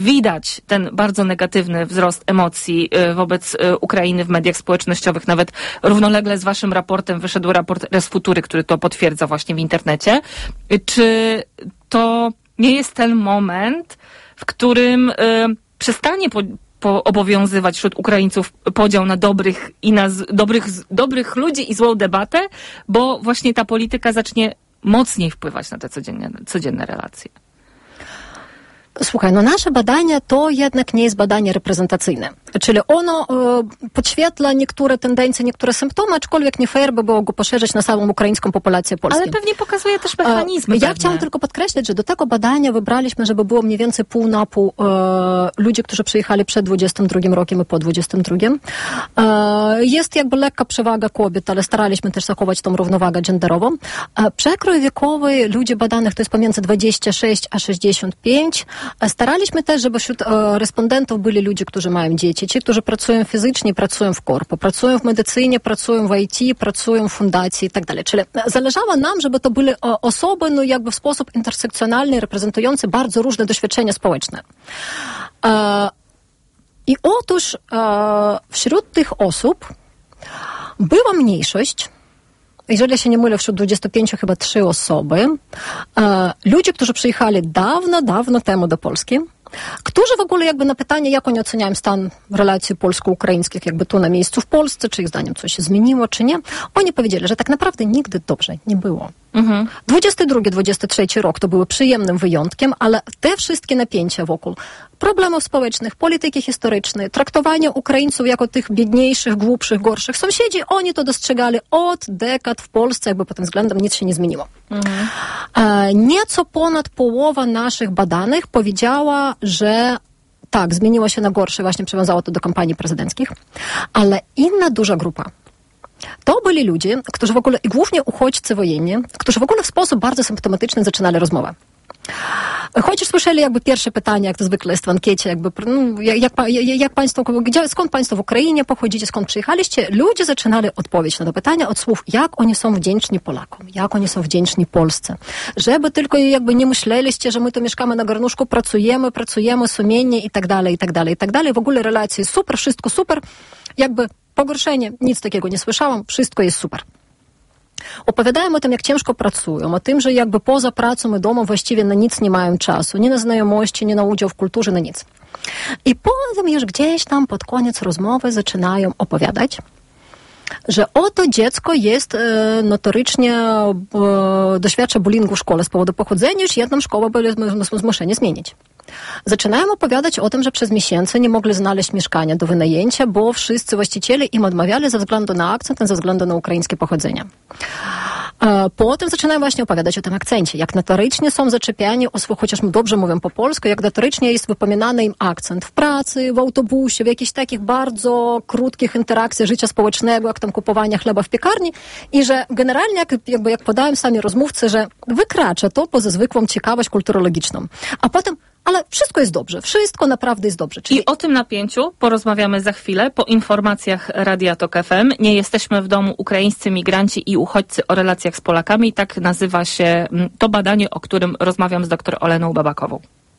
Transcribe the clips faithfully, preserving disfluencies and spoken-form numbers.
Widać ten bardzo negatywny wzrost emocji wobec Ukrainy w mediach społecznościowych. Nawet równolegle z waszym raportem wyszedł raport Resfutury, który to potwierdza właśnie w internecie. Czy to nie jest ten moment, w którym y, przestanie po, po obowiązywać wśród Ukraińców podział na dobrych i na z, dobrych, z, dobrych ludzi i złą debatę, bo właśnie ta polityka zacznie mocniej wpływać na te codzienne, codzienne relacje? Słuchaj, no nasze badanie to jednak nie jest badanie reprezentacyjne. Czyli ono e, podświetla niektóre tendencje, niektóre symptomy, aczkolwiek nie fair by było go poszerzyć na całą ukraińską populację polską. Ale pewnie pokazuje też mechanizmy. E, ja pewne. chciałam tylko podkreślić, że do tego badania wybraliśmy, żeby było mniej więcej pół na pół e, ludzi, którzy przyjechali przed dwudziestym drugim rokiem i po dwudziestym drugim. E, jest jakby lekka przewaga kobiet, ale staraliśmy też zachować tą równowagę genderową. E, przekrój wiekowy ludzi badanych to jest pomiędzy dwadzieścia sześć a sześćdziesiąt pięć. Staraliśmy też, żeby wśród e, respondentów byli ludzie, którzy mają dzieci, ci, którzy pracują fizycznie, pracują w korpo, pracują w medycynie, pracują w I T, pracują w fundacji i tak dalej. Czyli zależało nam, żeby to były o, osoby, no jakby w sposób intersekcjonalny, reprezentujące bardzo różne doświadczenia społeczne. E, I otóż e, wśród tych osób była mniejszość, jeżeli się nie mylę, wśród dwudziestu pięciu chyba trzy osoby, e, ludzie, którzy przyjechali dawno, dawno temu do Polski, którzy w ogóle jakby na pytanie, jak oni oceniają stan relacji polsko-ukraińskich jakby tu na miejscu w Polsce, czy ich zdaniem coś się zmieniło, czy nie, oni powiedzieli, że tak naprawdę nigdy dobrze nie było. Mhm. dwudziesty drugi dwudziesty trzeci rok to były przyjemnym wyjątkiem, ale te wszystkie napięcia wokół problemów społecznych, polityki historycznej, traktowania Ukraińców jako tych biedniejszych, głupszych, gorszych sąsiedzi, oni to dostrzegali od dekad w Polsce, jakby pod tym względem nic się nie zmieniło. Mhm. E, nieco ponad połowa naszych badanych powiedziała, że tak, zmieniło się na gorsze, właśnie przywiązało to do kampanii prezydenckich, ale inna duża grupa to byli ludzie, którzy w ogóle, i głównie uchodźcy wojenni, którzy w ogóle w sposób bardzo symptomatyczny zaczynali rozmowę. Chociaż słyszeli jakby pierwsze pytanie, jak to zwykle jest w ankiecie, jakby, no, jak, jak, jak państwo, gdzie, skąd państwo w Ukrainie pochodzicie, skąd przyjechaliście, ludzie zaczynali odpowiedź na to pytanie od słów, jak oni są wdzięczni Polakom, jak oni są wdzięczni Polsce. Żeby tylko jakby nie myśleliście, że my tu mieszkamy na garnuszku, pracujemy, pracujemy sumiennie i tak dalej, i tak dalej, i tak dalej. W ogóle relacje super, wszystko super, jakby pogorszenie, nic takiego nie słyszałam, wszystko jest super. Opowiadają o tym, jak ciężko pracują, o tym, że jakby poza pracą i domem właściwie na nic nie mają czasu, nie na znajomości, nie na udział w kulturze, na nic. I potem już gdzieś tam pod koniec rozmowy zaczynają opowiadać, że oto dziecko jest e, notorycznie, e, doświadcza bullyingu w szkole z powodu pochodzenia, już jedną szkołę byli zmuszeni zmienić. Zaczynają opowiadać o tym, że przez miesiące nie mogli znaleźć mieszkania do wynajęcia, bo wszyscy właściciele im odmawiali ze względu na akcent, ze względu na ukraińskie pochodzenie. Potem zaczynają właśnie opowiadać o tym akcencie, jak notorycznie są zaczepiani, chociaż dobrze mówią po polsku, jak notorycznie jest wypominany im akcent w pracy, w autobusie, w jakichś takich bardzo krótkich interakcjach życia społecznego, jak tam kupowania chleba w piekarni i że generalnie, jak, jakby jak podają sami rozmówcy, że wykracza to poza zwykłą ciekawość kulturologiczną. A potem ale wszystko jest dobrze, wszystko naprawdę jest dobrze. Czyli... I o tym napięciu porozmawiamy za chwilę po informacjach Radia Tok F M. Nie jesteśmy w domu, ukraińscy migranci i uchodźcy o relacjach z Polakami. Tak nazywa się to badanie, o którym rozmawiam z dr Oleną Babakową.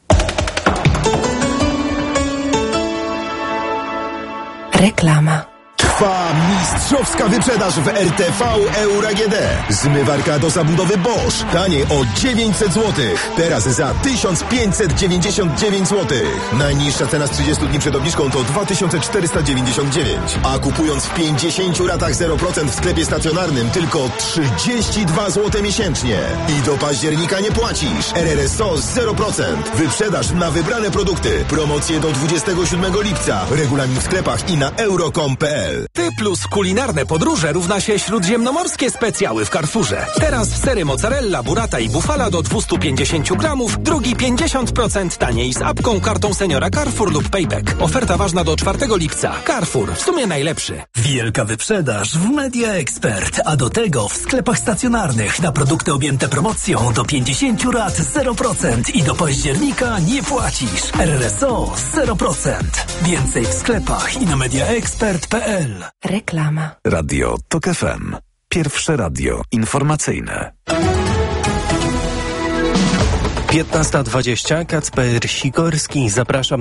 Reklama. Trwa mistrzowska wyprzedaż w R T V Euro A G D. Zmywarka do zabudowy Bosch. Taniej o dziewięćset złotych. Teraz za tysiąc pięćset dziewięćdziesiąt dziewięć złotych. Najniższa cena z trzydziestu dni przed obniżką to dwa tysiące czterysta dziewięćdziesiąt dziewięć. A kupując w pięćdziesięciu ratach zero procent w sklepie stacjonarnym tylko trzydzieści dwa złote miesięcznie. I do października nie płacisz. R R S O zero procent. Wyprzedaż na wybrane produkty. Promocje do dwudziestego siódmego lipca. Regulamin w sklepach i na euro kropka com kropka p l. Ty plus kulinarne podróże równa się śródziemnomorskie specjały w Carrefourze. Teraz sery mozzarella, burrata i bufala do dwieście pięćdziesiąt gramów, drugi pięćdziesiąt procent taniej z apką, kartą seniora Carrefour lub Payback. Oferta ważna do czwartego lipca. Carrefour, w sumie najlepszy. Wielka wyprzedaż w Media Expert, a do tego w sklepach stacjonarnych na produkty objęte promocją do pięćdziesięciu rat zero procent i do października nie płacisz. R R S O zero procent. Więcej w sklepach i na mediaexpert kropka p l. Reklama. Radio Tok F M. Pierwsze radio informacyjne. piętnasta dwadzieścia, Kacper Sikorski, zapraszam